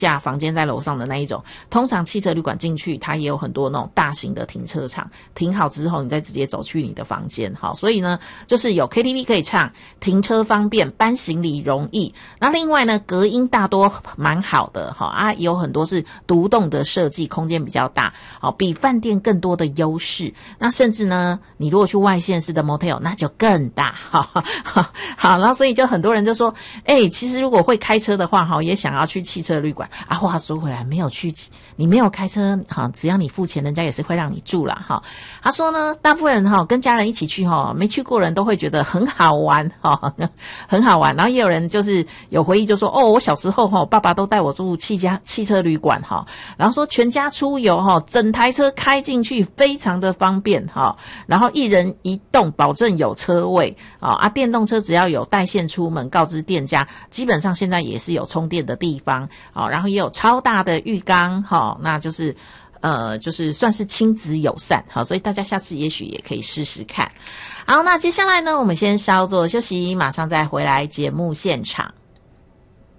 下房间在楼上的那一种，通常汽车旅馆进去它也有很多那种大型的停车场，停好之后你再直接走去你的房间。好，所以呢就是有 KTV 可以唱，停车方便，搬行李容易。那另外呢隔音大多蛮好的也有很多是独栋的设计，空间比较大，比饭店更多的优势。那甚至呢你如果去外县市的 motel 那就更大。好，然后所以就很多人就说其实如果会开车的话也想要去汽车旅馆话说回来，你没有开车只要你付钱人家也是会让你住啦他说呢大部分人跟家人一起去没去过人都会觉得很好玩很好玩。然后也有人就是有回忆就说我小时候爸爸都带我住汽车旅馆然后说全家出游整台车开进去非常的方便然后一人一栋保证有车位电动车只要有带线出门告知店家，基本上现在也是有充电的地方然后也有超大的浴缸那就是算是亲子友善所以大家下次也许也可以试试看。好，那接下来呢我们先稍作休息，马上再回来节目现场。